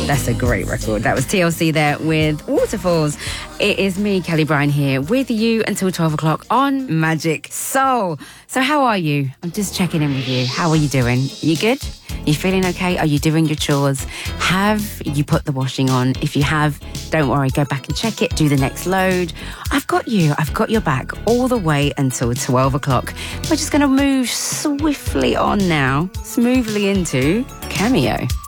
That's a great record. That was TLC there with Waterfalls. It is me, Kelly Bryan, here with you until 12 o'clock on Magic Soul. So how are you? I'm just checking in with you. How are you doing? You good? You feeling okay? Are you doing your chores? Have you put the washing on? If you have, don't worry, go back and check it. Do the next load. I've got you. I've got your back all the way until 12 o'clock. We're just going to move swiftly on now, smoothly into Cameo.